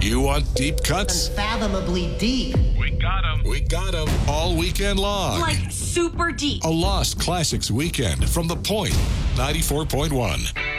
You want deep cuts? Unfathomably deep. We got him. We got them all weekend long. Like super deep. A Lost Classics weekend from The Point 94.1.